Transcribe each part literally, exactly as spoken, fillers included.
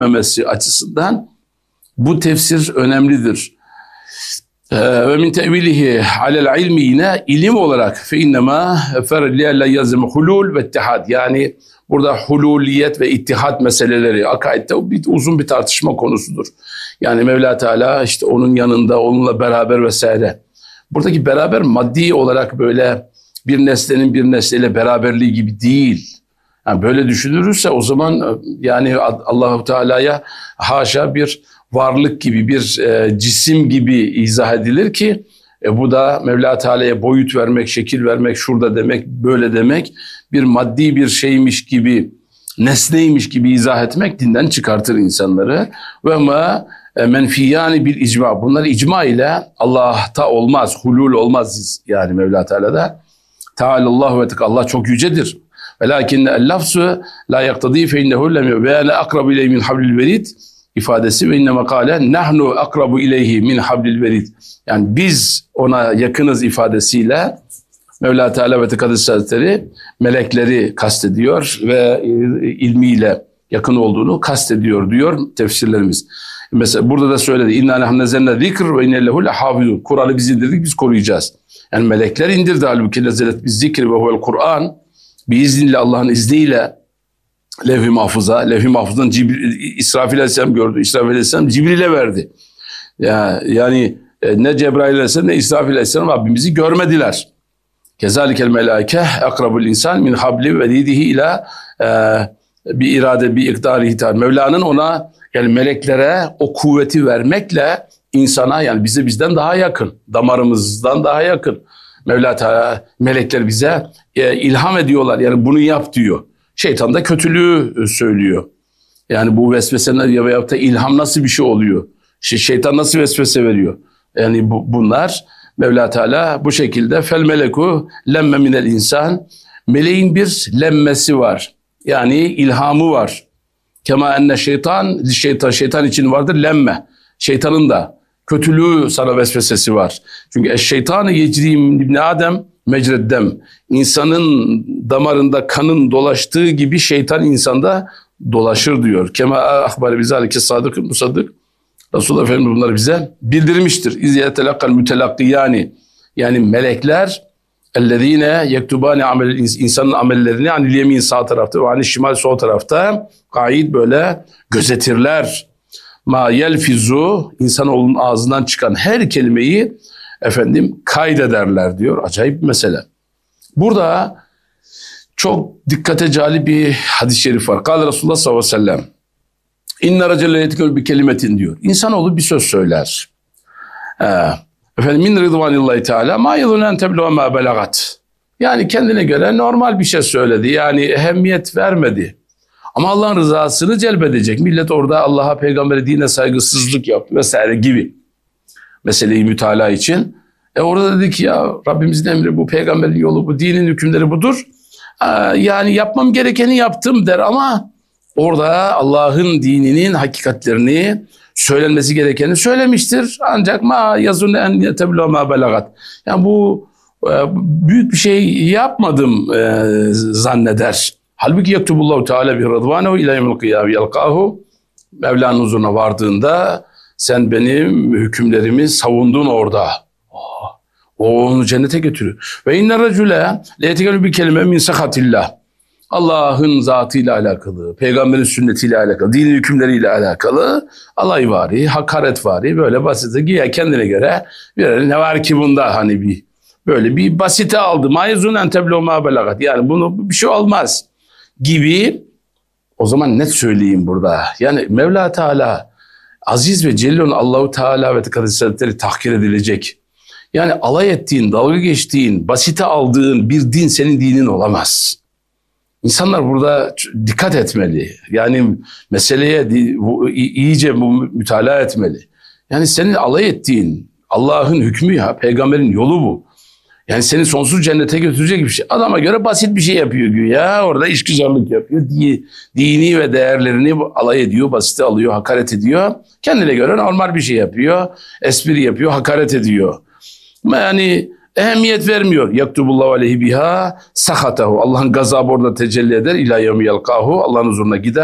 memesi açısından bu tefsir önemlidir. Ve min tevilihi alel ilmi yine ilim olarak fe innema ferliye la yazım hulul ve ittihad. Yani burada hululiyet ve ittihat meseleleri akaidde bir, uzun bir tartışma konusudur. Yani Mevla Teala işte onun yanında, onunla beraber vesaire. Buradaki beraber maddi olarak böyle bir nesnenin bir nesneyle beraberliği gibi değil. Yani böyle düşünülürse o zaman yani Allah-u Teala'ya haşa bir varlık gibi, bir e, cisim gibi izah edilir ki e, bu da Mevla Teala'ya boyut vermek, şekil vermek, şurada demek, böyle demek, bir maddi bir şeymiş gibi, nesneymiş gibi izah etmek dinden çıkartır insanları. Ve ma menfiyani bil icma. Bunlar icma ile Allah'ta olmaz, hulul olmaz yani Mevla Teala'da. Tealallahu ve tek Allah çok yücedir. Velakinne el-lafzu la yaktadi fe innehu lem ve ene akrabu ileyhi min hablil verid ifadesi ve inneme kâle nahnu akrabu ileyhi min hablil verid. Yani biz ona yakınız ifadesiyle Mevla Teala ve Tekaddes Hazretleri melekleri kastediyor ve ilmiyle yakın olduğunu kastediyor diyor tefsirlerimiz. Mesela burada da söyledi. İnna nahnu nazzalna zikr ve inne lehu lehafizun. Kur'an'ı biz indirdik, biz koruyacağız. Yani melekler indirdi halbuki nezzelet biz zikr ve huvel Kur'an. Biiznillah Allah'ın izniyle levh-i mahfuza, levh-i mahfuzdan Cibril, İsrafil Aleyhisselam gördü. İsrafil Aleyhisselam Cibril'e verdi. Ya, yani ne Cebrail Aleyhisselam ne İsrafil Aleyhisselam Rabbimizi görmediler. Kezalikel melaike akrabul insan min habli velidihi ila e, bir irade bir ikdari hitar. Mevla'nın ona yani meleklere o kuvveti vermekle insana yani bize bizden daha yakın, damarımızdan daha yakın. Mevla Teala melekler bize e, ilham ediyorlar. Yani bunu yap diyor. Şeytan da kötülüğü söylüyor. Yani bu vesveseler ya veyahut da ilham nasıl bir şey oluyor? Şey, şeytan nasıl vesvese veriyor? Yani bu, bunlar Mevla Teala bu şekilde fel meleku lemme minel insan. Meleğin bir lemmesi var. Yani ilhamı var. Kema enne şeytan, şeytan, şeytan için vardır lemme. Şeytanın da kötülüğü sana vesvesesi var. Çünkü eşşeytanı yecrim ibn Adem mecreddem. İnsanın damarında kanın dolaştığı gibi şeytan insanda dolaşır diyor. Kema ahbari bizalike sadık musaddık. Resulullah Efendimiz bunları bize bildirmiştir. İzye telakkal mütelakki yani yani melekler ellezine yektubani amel insanın amellerini yani yemin sağ tarafta ve hani şimal sol tarafta kaid böyle gözetirler. Ma yelfizu insanoğlunun ağzından çıkan her kelimeyi efendim kaydederler diyor. Acayip bir mesele. Burada çok dikkate cali bir hadis-i şerif var. Kâle Resulullah sallallahu aleyhi ve sellem İnne racelle yetekül bir kelimetin diyor. İnsanoğlu bir söz söyler. Ee, efendim min rıdvanillahi teala ma yedhunen tebluğa ma belagat. Yani kendine göre normal bir şey söyledi. Yani ehemmiyet vermedi. Ama Allah'ın rızasını celbedecek. Millet orada Allah'a, peygambere, dine saygısızlık yaptı vesaire gibi. Meseleyi mütalaa için. E orada dedi ki ya Rabbimizin emri bu, peygamberin yolu bu, dinin hükümleri budur. Ee, yani yapmam gerekeni yaptım der ama orada Allah'ın dininin hakikatlerini, söylenmesi gerekeni söylemiştir. Ancak ma yazun en yeteblu ma belagat. Yani bu e, büyük bir şey yapmadım e, zanneder. Halbuki yektubullahu teala bi rıdvanehu ila yevmil kıyâme yelkâhu. Mevla'nın huzuruna vardığında sen benim hükümlerimi savundun orada. Oh, o onu cennete götürüyor. Ve inne racule leyetekellü bir kelime min sakatillah. Allah'ın zatıyla alakalı, peygamberin sünnetiyle alakalı, dinin hükümleriyle alakalı alayvari, hakaretvari böyle basit güya kendine göre bir ne var ki bunda hani bir böyle bir basite aldı. Mayzun en teblu ma belagat. Yani bunu bir şey olmaz gibi. O zaman net söyleyeyim burada. Yani Mevla Teala aziz ve celilun Allahu Teala ve Tekaddes Hazretleri tahkir edilecek. Yani alay ettiğin, dalga geçtiğin, basite aldığın bir din senin dinin olamaz. İnsanlar burada dikkat etmeli. Yani meseleye iyice mütalaa etmeli. Yani senin alay ettiğin Allah'ın hükmü ya, peygamberin yolu bu. Yani seni sonsuz cennete götürecek bir şey. Adama göre basit bir şey yapıyor güya. Orada işgüzarlık yapıyor. Dini ve değerlerini alay ediyor, basite alıyor, hakaret ediyor. Kendine göre normal bir şey yapıyor. Espri yapıyor, hakaret ediyor. Yani ehemmiyet vermiyor. Yaktubullahu aleyhi biha sakatahu. Allah'ın gazabı orada tecelli eder. İlâ yevmi yelkâhu. Allah'ın huzuruna gider.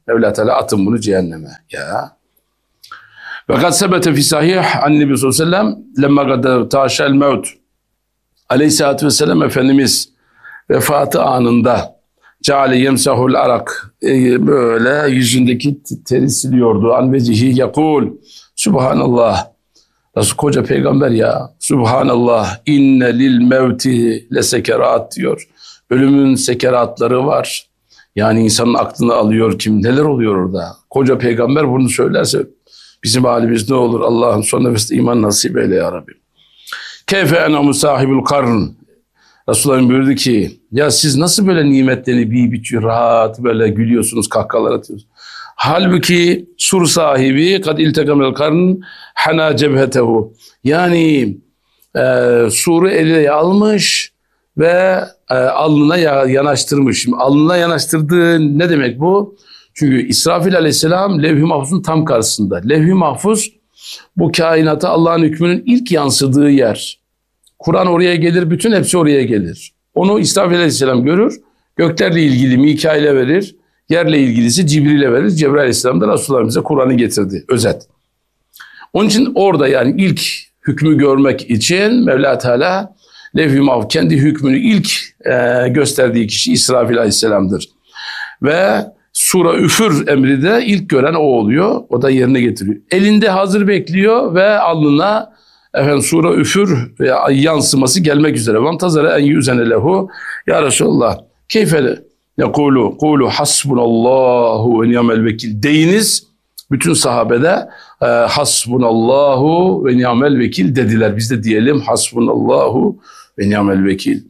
Mevla Teala atın bunu cehenneme. Ya. Ve kad sebete fi sahih an Nebi sallallahu aleyhi ve sellem lemma kad taşel mevt. Aleyhisselatü vesselam Efendimiz vefatı anında ceale yemsahul arak, böyle yüzündeki teri siliyordu. An vecihi yakul Subhanallah. Nasıl koca peygamber ya. Subhanallah. İnne lil mevti lesekerat diyor. Ölümün sekeratları var. Yani insanın aklını alıyor kim. Neler oluyor orada? Koca peygamber bunu söylerse bizim halimiz ne olur? Allah'ın son nefeste iman nasip eyle ya Rabbi. Keyfe enamu sahibul karn. Resulullah buyurdu ki ya siz nasıl böyle nimetlerini bir bitiyor rahat böyle gülüyorsunuz, kahkahalar atıyorsunuz. Halbuki sur sahibi kad iltekamel karn hana cebhetehu. Yani e, suru eline almış ve e, alnına yanaştırmış. Şimdi alnına yanaştırdığı ne demek bu? Çünkü İsrafil aleyhisselam levh-i mahfuzun tam karşısında. Levh-i mahfuz bu kainata Allah'ın hükmünün ilk yansıdığı yer. Kur'an oraya gelir, bütün hepsi oraya gelir. Onu İsrafil aleyhisselam görür, göklerle ilgili Mikail'e verir, yerle ilgilisi Cibril'e verir. Cebrail aleyhisselam da Resulullah bize Kur'an'ı getirdi, özet. Onun için orada yani ilk hükmü görmek için Mevla Teala levh-i mahfuz kendi hükmünü ilk e, gösterdiği kişi İsrafil aleyhisselamdır. Ve sura üfür emri de ilk gören o oluyor. O da yerine getiriyor. Elinde hazır bekliyor ve alnına efendim sura üfür yansıması gelmek üzere. Vantazara en yüzene lehu. Ya Resulallah keyfe yekulu kulu hasbunallahu ve ni'mel vekil deyiniz. Bütün sahabede e, hasbunallahu ve ni'mel vekil dediler. Biz de diyelim hasbunallahu ve ni'mel vekil.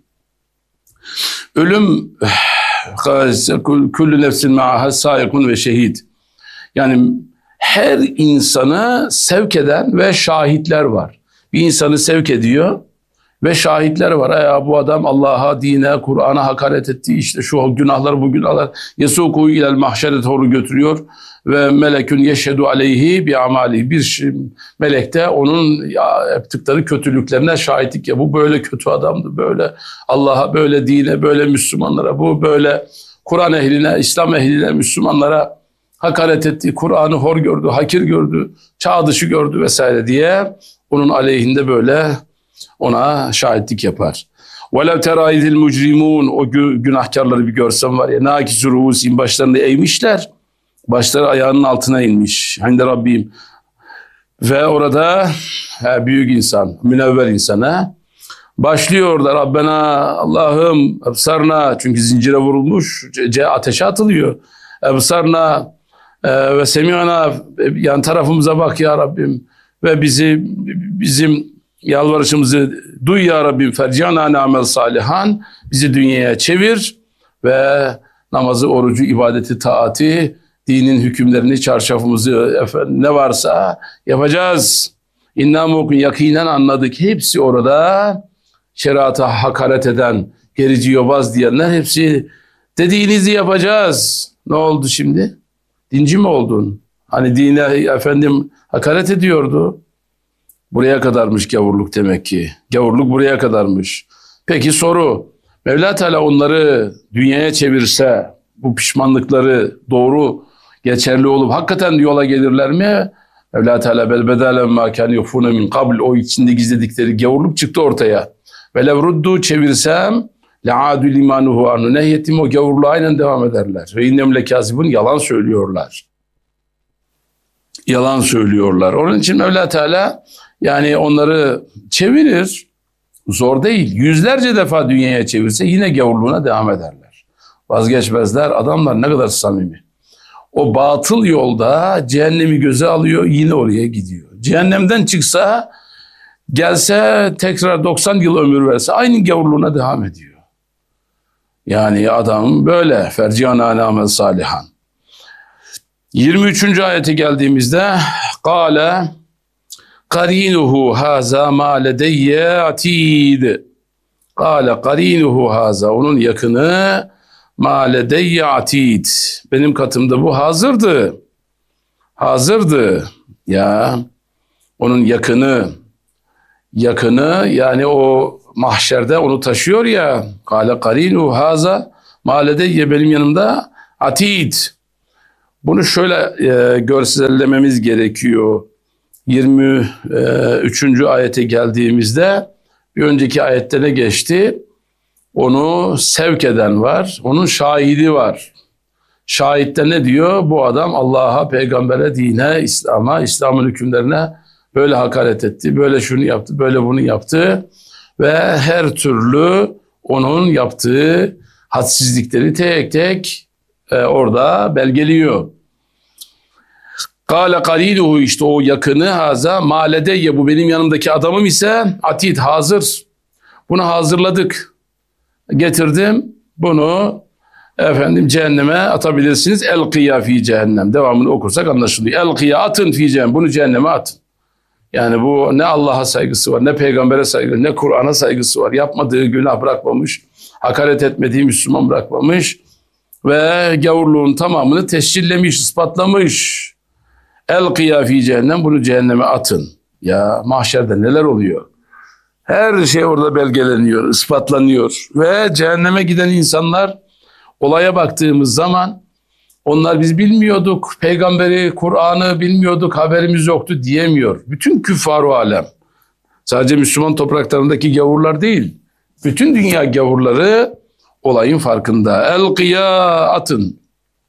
Ölüm kullu nefsin ma'aha saikun ve şehid. Yani her insanı sevk eden ve şahitler var. Bir insanı sevk ediyor ve şahitler var. Ya bu adam Allah'a, dine, Kur'an'a hakaret etti. İşte şu günahlar, bu günahlar. Yesuku ilel mahşere doğru götürüyor ve melekün yeşhedü aleyhi bi amali. Bir melek de onun yaptıkları kötülüklerine şahitlik ya. Bu böyle kötü adamdı, böyle Allah'a, böyle dine, böyle Müslümanlara, bu böyle Kur'an ehline, İslam ehline, Müslümanlara hakaret etti, Kur'an'ı hor gördü, hakir gördü, çağ dışı gördü vesaire diye onun aleyhinde böyle ona şahitlik yapar. وَلَوْ تَرَايِذِ الْمُجْرِمُونَ O günahkarları bir görsem var ya, نَاكِسُ رُؤُسِهِمْ başlarını eğmişler, başları ayağının altına inmiş. Hinde Rabbim. Ve orada he, büyük insan, münevver insana başlıyor da Rabbena Allah'ım ebsarna, çünkü zincire vurulmuş, ce, ateşe atılıyor. Ebsarna e, ve semi'na, yan tarafımıza bak ya Rabbim ve bizi bizim yalvarışımızı duy ya Rabbim. Fercana na'mel salihan, bizi dünyaya çevir ve namazı, orucu, ibadeti, taati, dinin hükümlerini, çarşafımızı, efendim, ne varsa yapacağız. İnna mukun, yakinen anladık. Hepsi orada şeriata hakaret eden, gerici, yobaz diyenler hepsi dediğinizi yapacağız. Ne oldu şimdi? Dinci mi oldun? Hani dine efendim hakaret ediyordu. Buraya kadarmış gavurluk demek ki. Gavurluk buraya kadarmış. Peki soru. Mevla Teala onları dünyaya çevirse, bu pişmanlıkları doğru geçerli olup hakikaten yola gelirler mi? Mevla Teala bel bedalen ma kan yufuna min qabl, o içinde gizledikleri gavurluk çıktı ortaya. Ve lev ruddu, çevirsem le'adu limanuhu anhu, nehyetim, o gavurluğa aynen devam ederler. Ve innem lekazibun, yalan söylüyorlar. Yalan söylüyorlar. Onun için Mevla Teala yani onları çevirir. Zor değil. Yüzlerce defa dünyaya çevirse yine gavurluğuna devam ederler. Vazgeçmezler. Adamlar ne kadar samimi. O batıl yolda cehennemi göze alıyor, yine oraya gidiyor. Cehennemden çıksa, gelse tekrar doksan yıl ömür verse aynı gavurluğuna devam ediyor. Yani adam böyle. Ferciana na'mel salihan. yirmi üçüncü ayete geldiğimizde Kale Karinuhu haza ma ledeyye atid. Kale karinuhu haza, onun yakını, ma ledeyye atid, benim katımda bu hazırdı. Hazırdı. Ya onun yakını, yakını yani o mahşerde onu taşıyor ya. Kale karinuhu haza ma ledeyye, benim yanımda atid. Bunu şöyle e, görsellememiz gerekiyor. yirmi üçüncü ayete geldiğimizde bir önceki ayette ne geçti? Onu sevk eden var, onun şahidi var. Şahitte ne diyor? Bu adam Allah'a, peygambere, dine, İslam'a, İslam'ın hükümlerine böyle hakaret etti, böyle şunu yaptı, böyle bunu yaptı ve her türlü onun yaptığı hadsizlikleri tek tek e, orada belgeliyor. Kâle kaliluhu, işte o yakını haza maledeyye, bu benim yanımdaki adamım ise atid, hazır. Bunu hazırladık. Getirdim. Bunu efendim cehenneme atabilirsiniz. El-kıyâ fî cehennem. Devamını okursak anlaşılıyor. El-kıyâ, atın fî cehennem. Bunu cehenneme atın. Yani bu ne Allah'a saygısı var, ne peygambere saygısı, ne Kur'an'a saygısı var. Yapmadığı günah bırakmamış. Hakaret etmediği Müslüman bırakmamış. Ve gavurluğun tamamını tescillemiş, ispatlamış. El-kıyâ fî cehennem. Bunu cehenneme atın. Ya mahşerde neler oluyor? Her şey orada belgeleniyor, ispatlanıyor. Ve cehenneme giden insanlar, olaya baktığımız zaman onlar biz bilmiyorduk, peygamberi, Kur'an'ı bilmiyorduk, haberimiz yoktu diyemiyor. Bütün küffar-ı alem, sadece Müslüman topraklarındaki gavurlar değil, bütün dünya gavurları olayın farkında. El-kıyâ, atın.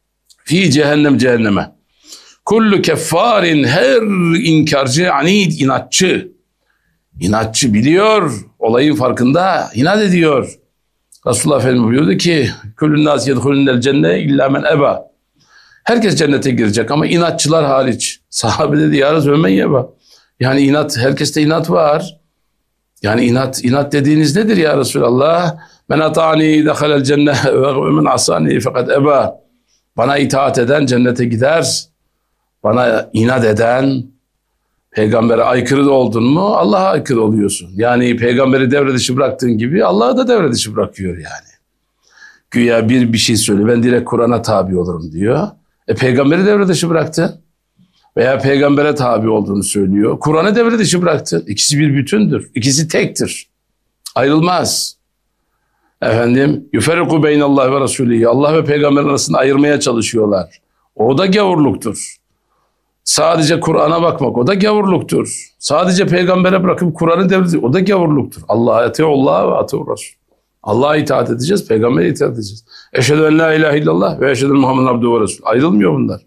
Fî cehennem, cehenneme. Kullu keffarin, her inkarcı, anid, inatçı. İnatçı, biliyor, olayın farkında, inat ediyor. Resulullah Efendimiz buyurdu ki, Küllün nâs yedhulûnel cenne illâ men eba. Herkes cennete girecek ama inatçılar hariç. Sahabe dedi, ya Resulallah men yeba. Yani inat, herkeste inat var. Yani inat, inat dediğiniz nedir ya Resulallah? Men ata'ni dehalel cenne ve men asani fakat eba. Bana itaat eden cennete gider. Bana inat eden, peygambere aykırı da oldun mu Allah'a aykırı oluyorsun. Yani peygamberi devre dışı bıraktığın gibi Allah'ı da devre dışı bırakıyor yani. Güya bir bir şey söyle, ben direkt Kur'an'a tabi olurum diyor. E peygamberi devre dışı bıraktın. Veya peygambere tabi olduğunu söylüyor. Kur'an'ı devre dışı bıraktın. İkisi bir bütündür. İkisi tektir. Ayrılmaz. Efendim, yuferriku beynallah ve Resulihi. Allah ve peygamber arasında ayırmaya çalışıyorlar. O da gavurluktur. Sadece Kur'an'a bakmak, o da gavurluktur. Sadece peygambere bırakıp Kur'an'ı devredecek, o da gavurluktur. Allah'a eti'ullah ve eti'ur Resul. Allah'a itaat edeceğiz, peygambere itaat edeceğiz. Eşhedü en la ilahe illallah ve eşhedü Muhammeden abduhu ve Resul. Ayrılmıyor bunlar.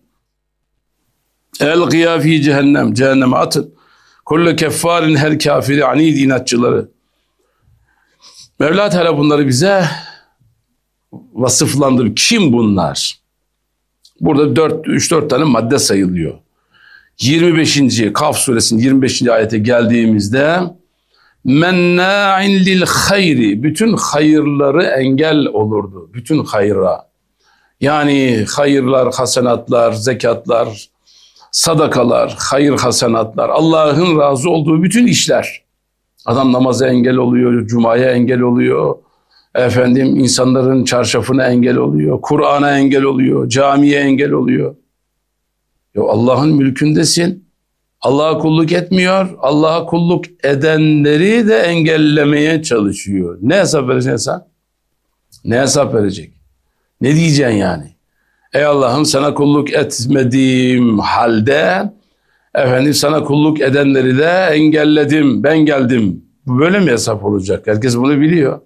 El-kıyâ fî cehennem, cehenneme atın. Kullu keffarin, her kafiri, anid, inatçıları. Mevla Teala bunları bize vasıflandırır. Kim bunlar? Burada üç dört tane madde sayılıyor. yirmi beşinci Kaf suresinin yirmi beşinci ayete geldiğimizde mennâ'in lil hayri, bütün hayırları engel olurdu. Bütün hayra. Yani hayırlar, hasenatlar, zekatlar, sadakalar, hayır hasenatlar, Allah'ın razı olduğu bütün işler. Adam namaza engel oluyor, cumaya engel oluyor. Efendim insanların çarşafına engel oluyor, Kur'an'a engel oluyor, camiye engel oluyor. Ya Allah'ın mülkündesin. Allah'a kulluk etmiyor. Allah'a kulluk edenleri de engellemeye çalışıyor. Ne hesap vereceksin sen? Ne hesap verecek? Ne diyeceksin yani? Ey Allah'ım, sana kulluk etmediğim halde efendim sana kulluk edenleri de engelledim. Ben geldim. Bu böyle mi hesap olacak? Herkes bunu biliyor.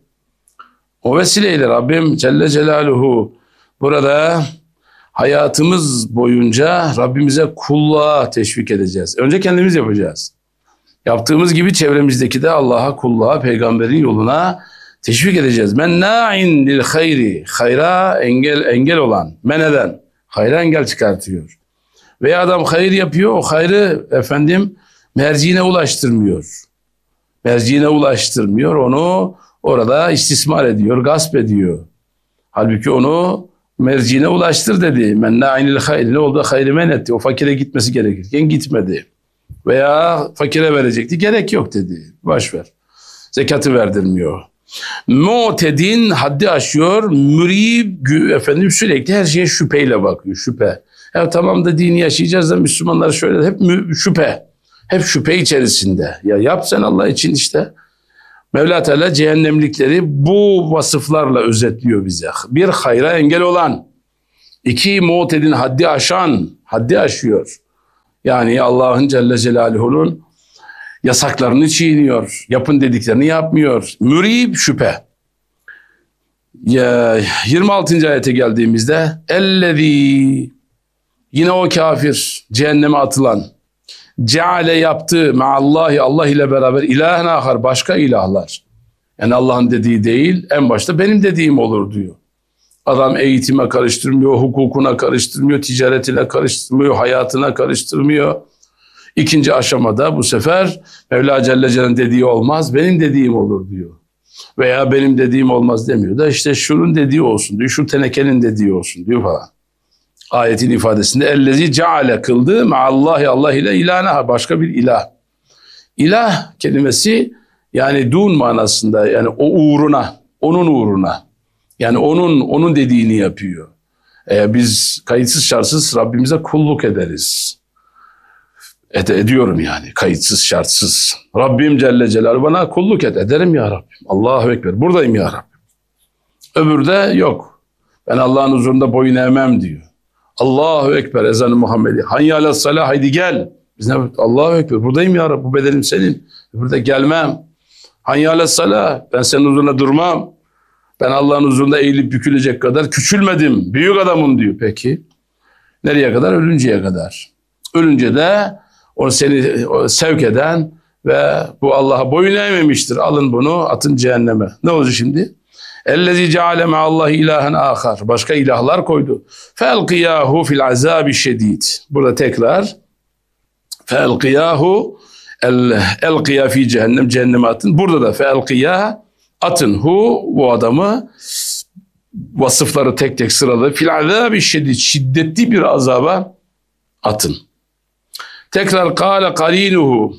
O vesileyle Rabbim Celle Celaluhu burada hayatımız boyunca Rabbimize kulluğa teşvik edeceğiz. Önce kendimiz yapacağız. Yaptığımız gibi çevremizdeki de Allah'a, kulluğa, peygamberin yoluna teşvik edeceğiz. Mennâ'in lil hayri, hayra engel engel olan, men eden, hayra engel çıkartıyor. Veya adam hayır yapıyor, o hayrı efendim merciine ulaştırmıyor. Merciine ulaştırmıyor, onu orada istismar ediyor, gasp ediyor. Halbuki onu merciine ulaştır dedi. Mennâ'in lil hayri, ne oldu? Hayrı men etti. O fakire gitmesi gerekirken gitmedi. Veya fakire verecekti, gerek yok dedi. Boş ver. Zekatı verdirmiyor. Mu'tedin, haddi aşıyor. Mürib, efendim sürekli her şeye şüpheyle bakıyor. Şüphe. Ya tamam da dini yaşayacağız da Müslümanlar şöyle hep şüphe. Hep şüphe içerisinde. Ya yap sen Allah için işte. Mevla Teala cehennemlikleri bu vasıflarla özetliyor bize. Bir, hayra engel olan. İki, mu'tedin haddi aşan, haddi aşıyor. Yani Allah'ın Celle Celaluhu'nun yasaklarını çiğniyor. Yapın dediklerini yapmıyor. Mürib, şüphe. Ya, yirmi altıncı ayete geldiğimizde ellezî, yine o kafir, cehenneme atılan, ceale yaptı meallahi, Allah ile beraber ilahen ahar, başka ilahlar. Yani Allah'ın dediği değil, en başta benim dediğim olur diyor. Adam eğitime karıştırmıyor, hukukuna karıştırmıyor, ticaretine karıştırmıyor, hayatına karıştırmıyor. İkinci aşamada bu sefer Mevla Celle Celal'in dediği olmaz, benim dediğim olur diyor. Veya benim dediğim olmaz demiyor da işte şunun dediği olsun diyor, şu tenekenin dediği olsun diyor falan. Ayetin ifadesinde ellezi ceale kıldı meallahi, Allah ile ilahına, başka bir ilah. İlah kelimesi yani dun manasında, yani o uğruna, onun uğruna. Yani onun onun dediğini yapıyor. Ee, biz kayıtsız şartsız Rabbimize kulluk ederiz. Et, ediyorum yani kayıtsız şartsız. Rabbim Celle Celaluhu bana kulluk et. Ederim ya Rabbim. Allahu Ekber. Buradayım ya Rabbim. Öbürde yok. Ben Allah'ın huzurunda boyun eğmem diyor. Allahu Ekber, ezanı Muhammedi. Hayya ala salah, haydi gel. Biz ne? Allahu Ekber, buradayım ya Rabbi, bu bedenim senin. Burada gelmem. Hayya ala salah, ben senin huzurunda durmam. Ben Allah'ın huzurunda eğilip bükülecek kadar küçülmedim. Büyük adamım diyor. Peki nereye kadar? Ölünceye kadar. Ölünce de o seni sevk eden ve bu Allah'a boyun eğmemiştir. Alın bunu, atın cehenneme. Ne olacak şimdi? Ellezî ceale me'allahi ilahen âkhar. Başka ilahlar koydu. Felqiyâhu fil azâbi şedîd. Burada tekrar felqiyâhu elqiyâ fî cehennem, cehenneme atın. Burada da felqiyâ, atın hu, bu adamı, vasıfları tek tek sıraladı. Fil azâbi şedîd, şiddetli bir azaba atın. Tekrar kâle qarînuhu.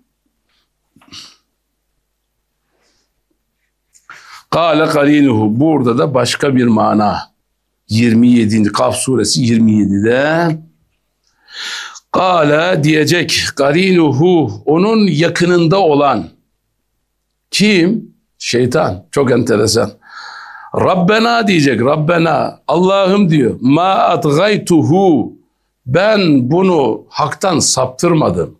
Kâle qarînuhu. Burada da başka bir mana. yirmi yedinci Kaf suresi yirmi yedide kâle diyecek, qarînuhu, onun yakınında olan. Kim? Şeytan. Çok enteresan. Rabbena diyecek. Rabbena, Allah'ım diyor. Ma atgaytuhu. Ben bunu haktan saptırmadım.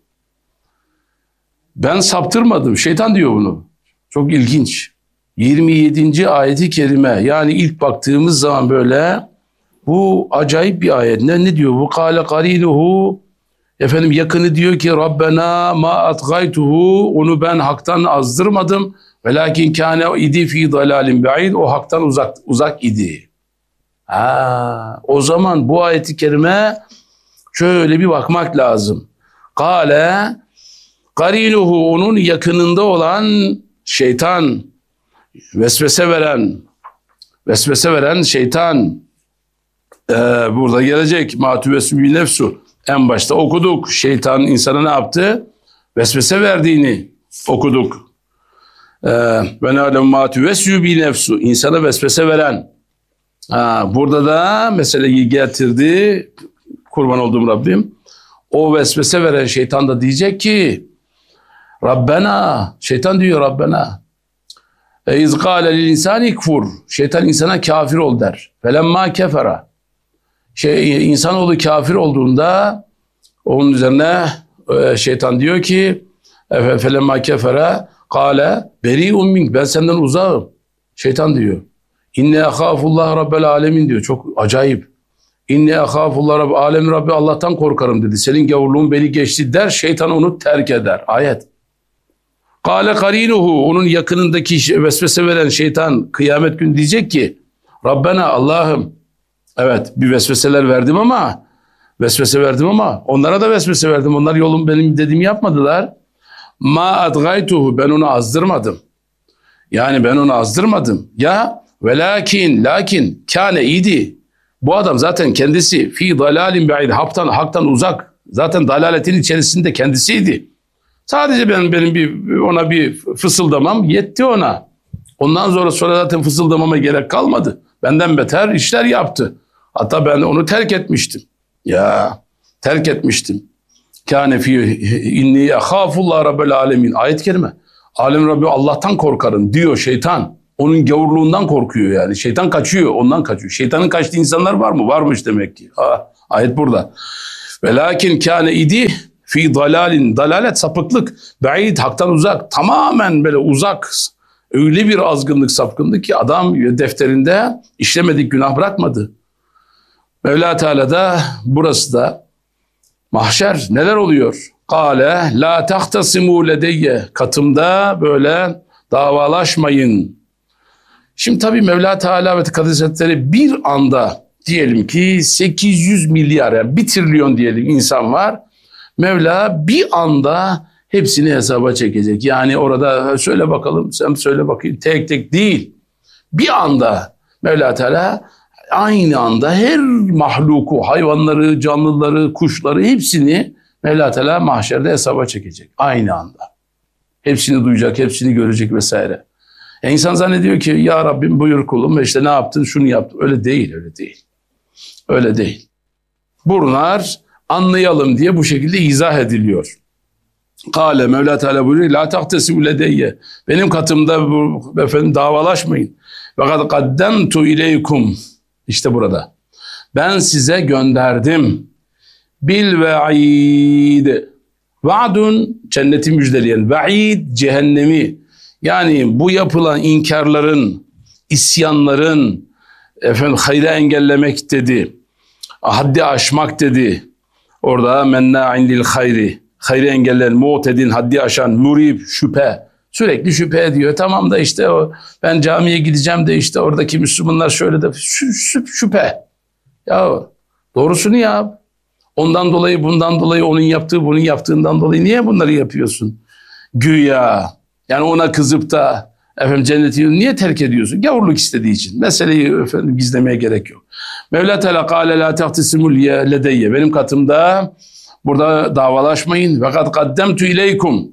Ben saptırmadım. Şeytan diyor bunu. Çok ilginç. yirmi yedinci ayeti kerime, yani ilk baktığımız zaman böyle bu acayip bir ayet. Ne, ne diyor bu? Kâle qarînuhu, efendim yakını diyor ki Rabbena ma atgaytuhu, onu ben haktan azdırmadım. Velakin kâne idi fî dalâlin be'id, o haktan uzak uzak idi. Ha, o zaman bu ayeti kerime şöyle bir bakmak lazım. Kâle qarînuhu, onun yakınında olan şeytan, vesvese veren, vesvese veren şeytan, ee, burada gelecek. Matüvesü bi nefsu. En başta okuduk. Şeytan insana ne yaptı? Vesvese verdiğini okuduk. Ve nâlem matüvesü bi nefsu. İnsana vesvese veren. Ha, burada da meseleyi getirdi. Kurban olduğum Rabbim. O vesvese veren şeytan da diyecek ki Rabbena, şeytan diyor Rabbena. İz kâle lil insâni kfur. Şeytan insana kafir ol der. Felemma kefera. Şey, insanoğlu kafir olduğunda onun üzerine şeytan diyor ki felemma kefera kâle beri'un mink. Ben senden uzağım. Şeytan diyor. İnne ahâfullah rabbel alemin diyor. Çok acayip. İnne ahâfullah rabbel alemin, Rabbi Allah'tan korkarım dedi. Senin gavurluğun beni geçti der. Şeytan onu terk eder. Ayet. Kâle qarînuhu, onun yakınındaki vesvese veren şeytan kıyamet günü diyecek ki Rabbena, Allah'ım, evet bir vesveseler verdim ama vesvese verdim ama onlara da vesvese verdim. Onlar yolum benim dediğimi yapmadılar. Ma adgaytuhu, ben onu azdırmadım. Yani ben onu azdırmadım. Ya velakin, lakin kâne idi. Bu adam zaten kendisi fi dalalin be'id, haktan haktan uzak. Zaten dalaletin içerisinde kendisiydi. Sadece benim, benim bir ona bir fısıldamam yetti ona. Ondan sonra sonra zaten fısıldamama gerek kalmadı. Benden beter işler yaptı. Hatta ben onu terk etmiştim. Ya terk etmiştim. Kâne fî inni ahâfullah rabbel alemin. Ayet-i kerime. Alem Rabbi, Allah'tan korkarım diyor şeytan. Onun gavurluğundan korkuyor yani. Şeytan kaçıyor, ondan kaçıyor. Şeytanın kaçtığı insanlar var mı? Varmış demek ki. Ha, ayet burada. Velakin kâne idi fi dalalin. Dalalet sapıklık. Ba'id, haktan uzak. Tamamen böyle uzak. Öyle bir azgınlık, sapkınlık ki adam defterinde işlemedik günah bırakmadı. Mevla Teala da burası da mahşer neler oluyor? Kale la tahtasimu ledeyye. Katımda böyle davalaşmayın. Şimdi tabii Mevla Teala ve Tekaddes Hazretleri bir anda diyelim ki sekiz yüz milyar yani bir trilyon diyelim insan var. Mevla bir anda hepsini hesaba çekecek. Yani orada söyle bakalım, sen söyle bakayım, tek tek değil. Bir anda Mevla Teala aynı anda her mahluku, hayvanları, canlıları, kuşları hepsini Mevla Teala mahşerde hesaba çekecek. Aynı anda. Hepsini duyacak, hepsini görecek vesaire. E insan zannediyor ki ya Rabbim buyur kulum ve işte ne yaptın, şunu yaptın. Öyle değil, öyle değil. Öyle değil. Bunlar anlayalım diye bu şekilde izah ediliyor. Kale Mevla Teala buyuruyor la tahtesibu ledeyye. Benim katımda bu, efendim davalaşmayın. Ve kad kaddemtu ileykum. İşte burada. Ben size gönderdim. Bil ve'id. Va'dun cenneti müjdeleyen. Ve'id cehennemi. Yani bu yapılan inkarların, isyanların, efendim hayra engellemek dedi. Haddi aşmak dedi. Orada menna'in lil hayri. Hayri engeller, mu'tedin, haddi aşan, murib, şüphe. Sürekli şüphe ediyor. Tamam da işte o, ben camiye gideceğim de işte oradaki Müslümanlar şöyle de şüphe. Ya doğrusunu yap. Ondan dolayı, bundan dolayı, onun yaptığı, bunun yaptığından dolayı niye bunları yapıyorsun? Güya. Yani ona kızıp da efendim cenneti niye terk ediyorsun? Gavurluk istediği için. Meseleyi efendim gizlemeye gerek yok. Mevla Teala kâle lâ tehtisimul ledeyye. Benim katımda burada davalaşmayın. Ve kad kaddemtu ileykum.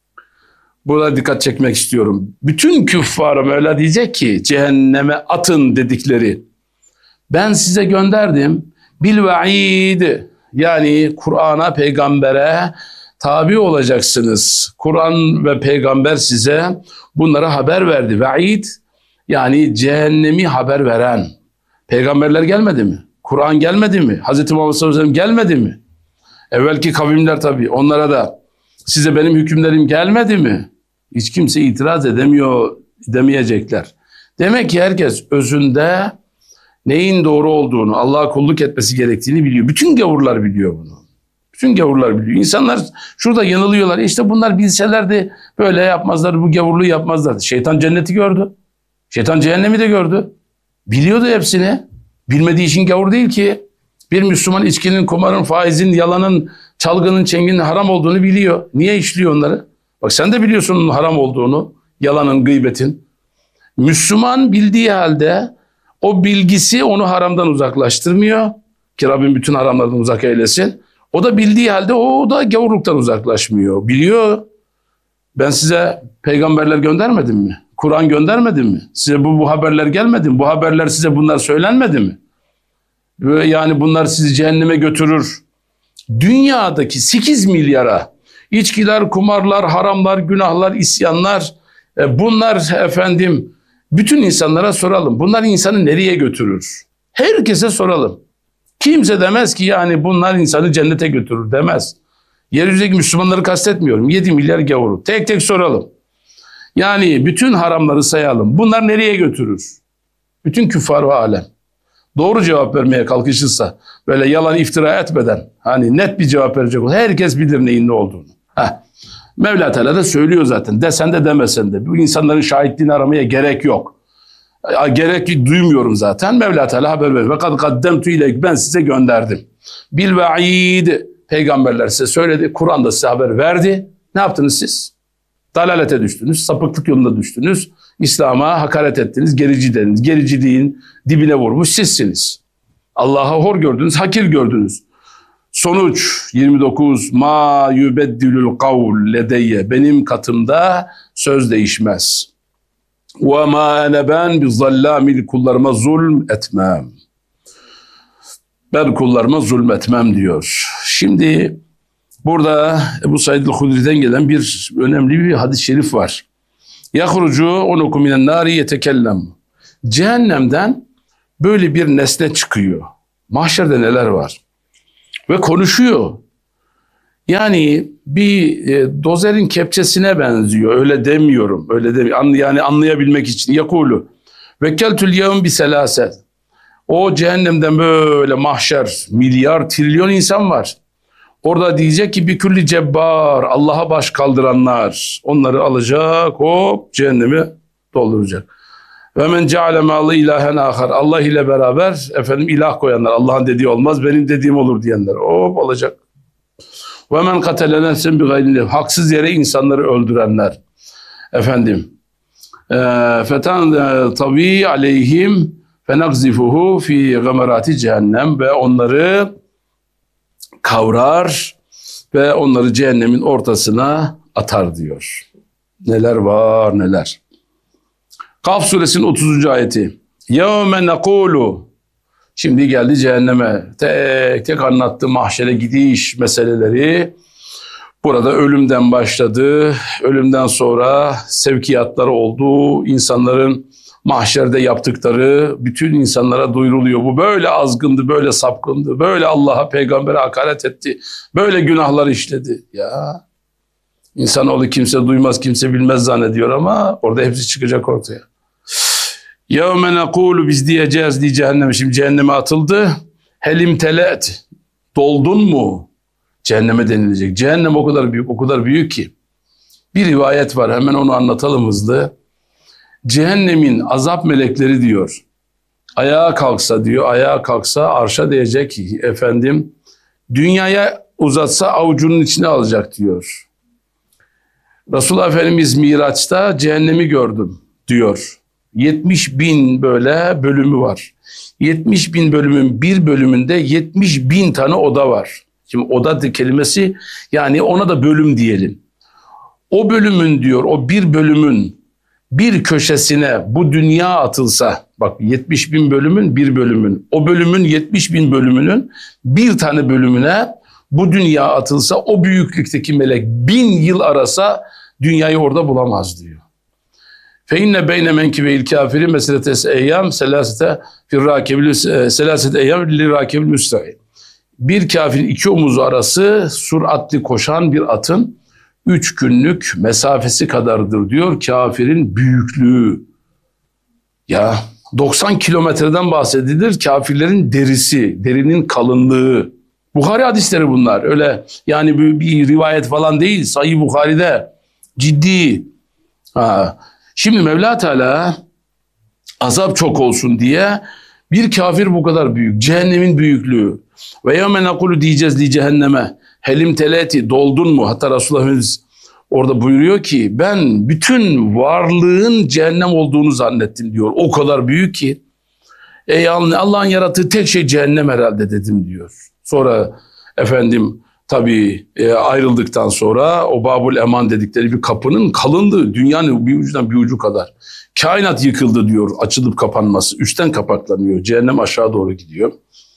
Burada dikkat çekmek istiyorum. Bütün küffara Mevla diyecek ki cehenneme atın dedikleri. Ben size gönderdim. Bil ve'id. Yani Kur'an'a, peygambere tabi olacaksınız. Kur'an ve peygamber size bunlara haber verdi. Ve'id yani cehennemi haber veren. Peygamberler gelmedi mi? Kur'an gelmedi mi? Hazreti Muhammed sallallahu aleyhi ve sellem gelmedi mi? Evvelki kavimler tabii onlara da size benim hükümlerim gelmedi mi? Hiç kimse itiraz edemiyor, demeyecekler. Demek ki herkes özünde neyin doğru olduğunu, Allah'a kulluk etmesi gerektiğini biliyor. Bütün gavurlar biliyor bunu. Bütün gavurlar biliyor. İnsanlar şurada yanılıyorlar. İşte bunlar bilselerdi böyle yapmazlardı, bu gavurluğu yapmazlardı. Şeytan cenneti gördü. Şeytan cehennemi de gördü. Biliyordu hepsini. Bilmediği için gavur değil ki. Bir Müslüman içkinin, kumarın, faizin, yalanın, çalgının, çenginin haram olduğunu biliyor. Niye işliyor onları? Bak sen de biliyorsun onun haram olduğunu. Yalanın, gıybetin. Müslüman bildiği halde o bilgisi onu haramdan uzaklaştırmıyor. Ki Rabbim bütün haramlardan uzak eylesin. O da bildiği halde o da gavurluktan uzaklaşmıyor. Biliyor. Ben size peygamberler göndermedim mi? Kur'an göndermedim mi? Size bu, bu haberler gelmedi mi? Bu haberler size bunlar söylenmedi mi? Ve yani bunlar sizi cehenneme götürür. Dünyadaki sekiz milyara içkiler, kumarlar, haramlar, günahlar, isyanlar bunlar efendim bütün insanlara soralım. Bunlar insanı nereye götürür? Herkese soralım. Kimse demez ki yani bunlar insanı cennete götürür demez. Yeryüzündeki Müslümanları kastetmiyorum. yedi milyar gavuru. Tek tek soralım. Yani bütün haramları sayalım. Bunlar nereye götürür? Bütün küffar ve alem. Doğru cevap vermeye kalkışırsa, böyle yalan iftira etmeden, hani net bir cevap verecek olsa herkes bilir neyin ne olduğunu. Heh. Mevla Teala da söylüyor zaten. Desen de demesen de. Bu insanların şahitliğini aramaya gerek yok. Gerek duymuyorum zaten. Mevla Teala haber veriyor. Ve kad kaddemtu ileyk. Ben size gönderdim. Bil ve'id. Peygamberler size söyledi. Kur'an da size haber verdi. Ne yaptınız siz? Dalalete düştünüz. Sapıklık yoluna düştünüz. İslam'a hakaret ettiniz. Gerici dediniz. Gericiliğin dibine vurmuş sizsiniz. Allah'a hor gördünüz. Hakir gördünüz. Sonuç yirmi dokuz. Ma yubeddilul kavl ledeyye. Benim katımda söz değişmez. Ve ma ene ben bi zallamil, kullarıma zulm etmem. Ben kullarıma zulmetmem diyor. Şimdi burada Ebu Said el-Hudri'den gelen bir önemli bir hadis-i şerif var. Yahrucu onukum minen nari yetekellem. Cehennemden böyle bir nesne çıkıyor. Mahşerde neler var? Ve konuşuyor. Yani bir e, dozerin kepçesine benziyor. Öyle demiyorum. Öyle demiyorum. Yani anlayabilmek için. Yakulu. Vekkeltül yevm bi selaset. O cehennemden böyle mahşer, milyar, trilyon insan var. Orada diyecek ki bir külli cebbar, Allah'a baş kaldıranlar. Onları alacak, hop cehennemi dolduracak. Ve men ceale ma'allah ilahen ahar. Allah ile beraber efendim ilah koyanlar. Allah'ın dediği olmaz, benim dediğim olur diyenler. Hop alacak. Ve men katele nefsen bi gayri nefs. Haksız yere insanları öldürenler. Efendim. Fetan tabi aleyhim fenakzifuhu fi gamerati cehennem. Ve onları kavrar ve onları cehennemin ortasına atar diyor. Neler var neler. Kaf suresinin otuzuncu ayeti. Yevme nekulu. Şimdi geldi cehenneme. Tek tek anlattı mahşere gidiş meseleleri. Burada ölümden başladı. Ölümden sonra sevkiyatları oldu. İnsanların mahşerde yaptıkları bütün insanlara duyuruluyor. Bu böyle azgındı, böyle sapkındı, böyle Allah'a, peygambere hakaret etti, böyle günahlar işledi. Ya insanoğlu kimse duymaz, kimse bilmez zannediyor ama orada hepsi çıkacak ortaya. يَوْمَ نَقُولُ biz diyeceğiz diye cehenneme. Şimdi cehenneme atıldı. Helim telet. Doldun mu? Cehenneme denilecek. Cehennem o kadar büyük, o kadar büyük ki. Bir rivayet var, hemen onu anlatalım hızlı. Cehennemin azap melekleri diyor. Ayağa kalksa diyor, ayağa kalksa arşa diyecek ki efendim, dünyaya uzatsa avucunun içine alacak diyor. Resulullah Efendimiz Miraç'ta cehennemi gördüm diyor. yetmiş bin böyle bölümü var. yetmiş bin bölümün bir bölümünde yetmiş bin tane oda var. Şimdi oda kelimesi yani ona da bölüm diyelim. O bölümün diyor, o bir bölümün bir köşesine bu dünya atılsa, bak yetmiş bin bölümün bir bölümün, o bölümün yetmiş bin bölümünün bir tane bölümüne bu dünya atılsa, o büyüklükteki melek bin yıl arasa dünyayı orada bulamaz diyor. Fe inne beyne menkibeyil kafiri meseletes eyyam selasete firrakebil selasete eyyam lirakebil müsta'in. Bir kafirin iki omuzu arası süratli koşan bir atın üç günlük mesafesi kadardır diyor kafirin büyüklüğü. Ya doksan kilometreden bahsedilir kafirlerin derisi, derinin kalınlığı. Buhari hadisleri bunlar. Öyle yani bir, bir rivayet falan değil. Sahih Buhari'de ciddi. Ha. Şimdi Mevla Teala azap çok olsun diye bir kafir bu kadar büyük. Cehennemin büyüklüğü. Ve yevme nekulu diyeceğiz li cehenneme. Helim teleti doldun mu? Hatta Resulullah orada buyuruyor ki ben bütün varlığın cehennem olduğunu zannettim diyor. O kadar büyük ki. Ey Allah'ın yarattığı tek şey cehennem herhalde dedim diyor. Sonra efendim tabii e, ayrıldıktan sonra o Babul Eman dedikleri bir kapının kalınlığı dünyanın bir ucundan bir ucu kadar. Kainat yıkıldı diyor açılıp kapanması. Üstten kapaklanıyor. Cehennem aşağı doğru gidiyor.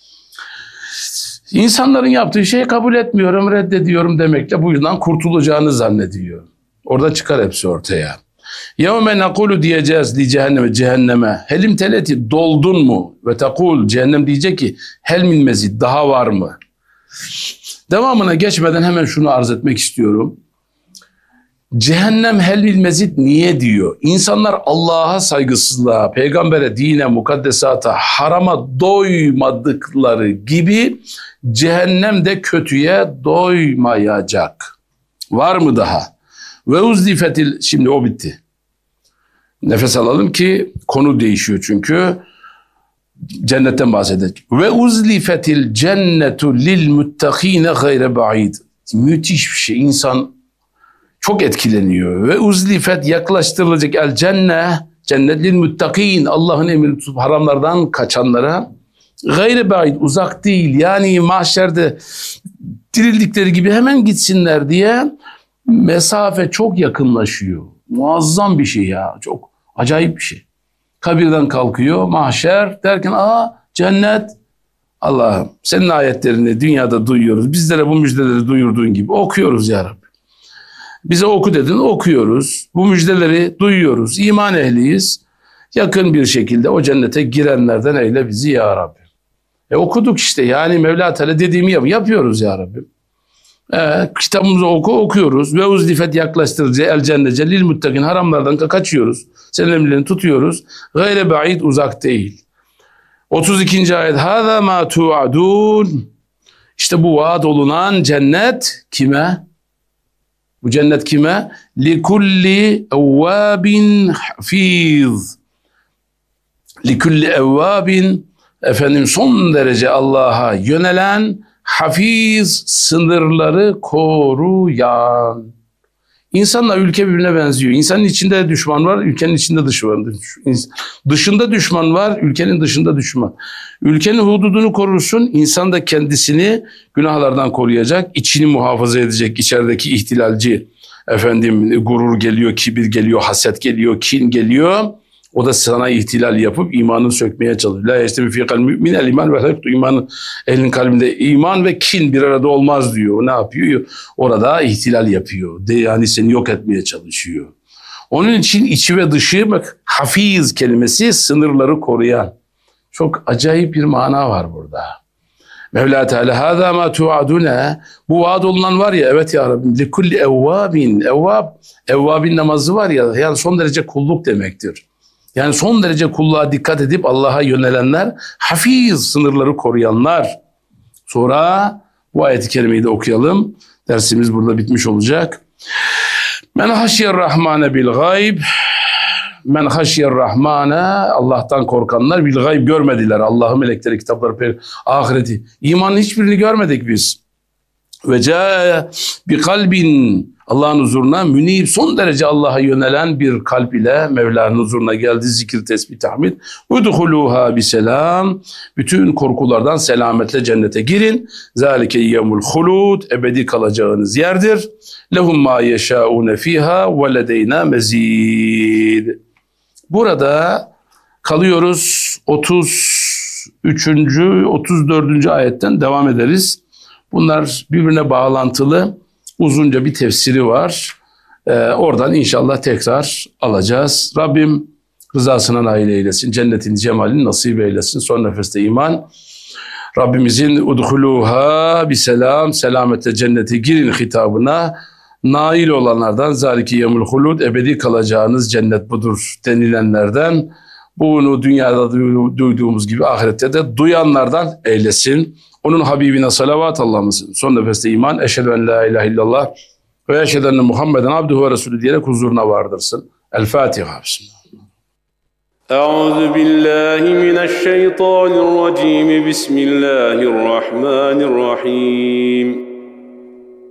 İnsanların yaptığı şeyi kabul etmiyorum, reddediyorum demekle bu yüzden kurtulacağını zannediyor. Orada çıkar hepsi ortaya. Yevme nekulu diyeceğiz li cehenneme, cehenneme. Helim teleti doldun mu? Ve tekul cehennem diyecek ki hel min mezid daha var mı? Devamına geçmeden hemen şunu arz etmek istiyorum. Cehennem hel min mezid niye diyor? İnsanlar Allah'a saygısızlığa, peygambere, dine, mukaddesata, harama doymadıkları gibi cehennem de kötüye doymayacak. Var mı daha? Ve uzlifetil, şimdi o bitti. Nefes alalım ki konu değişiyor çünkü. Cennetten bahsedecek. Ve uzlifetil cennetu lil muttakine gayre ba'id. Müthiş bir şey. İnsan çok etkileniyor. Ve uzlifet yaklaştırılacak el cenne, cennet lil muttakin, Allah'ın emrini tutup haramlardan kaçanlara gayre ba'id, uzak değil. Yani mahşerde dirildikleri gibi hemen gitsinler diye mesafe çok yakınlaşıyor. Muazzam bir şey ya. Çok acayip bir şey. Kabirden kalkıyor, mahşer derken aa cennet. Allah'ım senin ayetlerini dünyada duyuyoruz. Bizlere bu müjdeleri duyurduğun gibi okuyoruz ya Rabbi. Bize oku dedin, okuyoruz. Bu müjdeleri duyuyoruz. İman ehliyiz. Yakın bir şekilde o cennete girenlerden eyle bizi ya Rabbi. E okuduk işte, yani Mevla Teala dediğimi yap yapıyoruz ya Rabbi. E, kitabımızı oku okuyoruz. Ve uzlifet yaklaştırıcı el cennece lil muttakin, haramlardan kaçıyoruz. Senin emirlerini tutuyoruz. Gayre ba'id, uzak değil. otuz ikinci ayet. Hâzâ mâ tu'adûn. İşte bu vaat olunan cennet kime? Bu cennet kime? Likulli evvâbin hafîz. Likulli evvâbin, efendim son derece Allah'a yönelen, hafiz, sınırları koruyan. İnsanla ülke birbirine benziyor. İnsanın içinde düşman var, ülkenin içinde düşman var. Dışında düşman var, ülkenin dışında düşman. Ülkenin hududunu korursun, insan da kendisini günahlardan koruyacak, içini muhafaza edecek. İçerideki ihtilalci, efendim gurur geliyor, kibir geliyor, haset geliyor, kin geliyor. O da sana ihtilal yapıp imanını sökmeye çalışıyor. La yestemi fi kalbi mümin el iman ve haktu, imanın elin kalbinde iman ve kin bir arada olmaz diyor. Ne yapıyor? Orada ihtilal yapıyor. De yani seni yok etmeye çalışıyor. Onun için içi ve dışı, bak, hafiz kelimesi sınırları koruyan. Çok acayip bir mana var burada. Mevla Teala hâzâ mâ tu'adûne, bu vaad olunan var ya, evet ya Rabbim, likulli evvâbin, evvâb, evvâbin namazı var ya, yani son derece kulluk demektir. Yani son derece kulluğa dikkat edip Allah'a yönelenler, hafiz, sınırları koruyanlar. Sonra bu ayet-i kerimeyi de okuyalım. Dersimiz burada bitmiş olacak. Men haşyer rahmane bil gayb. Men haşyer rahmane, Allah'tan korkanlar, bil gayb, görmediler. Allah'ı, melekleri, kitapları, ahireti. İmanın hiçbirini görmedik biz. Ve ca bi kalbin, Allah'ın huzuruna münib, son derece Allah'a yönelen bir kalp ile Mevla'nın huzuruna geldi. Zikir, tesbih, tahmid. Udhuluha biselam. Bütün korkulardan selametle cennete girin. Zalike yevmul hulud, ebedi kalacağınız yerdir. Lehum ma yeşaune fiha ve ledeyna mezid. Burada kalıyoruz. otuz üçüncü otuz dördüncü ayetten devam ederiz. Bunlar birbirine bağlantılı, uzunca bir tefsiri var. Ee, oradan inşallah tekrar alacağız. Rabbim rızasına nail eylesin. Cennetin cemalini nasip eylesin. Son nefeste iman. Rabbimizin udhuluha biselam, selamete cennete girin hitabına nail olanlardan, zaliki yemul hulud, ebedi kalacağınız cennet budur denilenlerden, bunu dünyada duyduğumuz gibi ahirette de duyanlardan eylesin. Onun Habibine salavat Allah'ımızın son nefeste iman, eşhedü en la ilahe illallah ve eşhedü enne Muhammeden abduhu ve resulü diyerek huzuruna vardırsın. El Fatiha. Bismillah. Euzu billahi mineşşeytanirracim. Bismillahirrahmanirrahim.